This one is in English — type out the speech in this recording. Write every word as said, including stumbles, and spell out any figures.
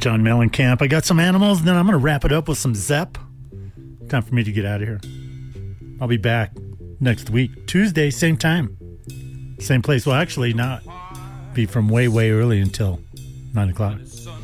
John Mellencamp. I got some animals, and then I'm going to wrap it up with some Zepp. Time for me to get out of here. I'll be back next week, Tuesday, same time, same place. Well, actually, not be from way, way early until nine o'clock.